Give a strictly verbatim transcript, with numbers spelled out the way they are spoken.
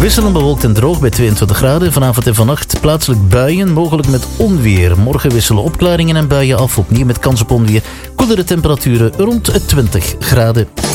Wisselend bewolkt en droog bij tweeëntwintig graden. Vanavond en vannacht plaatselijk buien, mogelijk met onweer. Morgen wisselen opklaringen en buien af, opnieuw met kans op onweer. Koelere temperaturen rond twintig graden.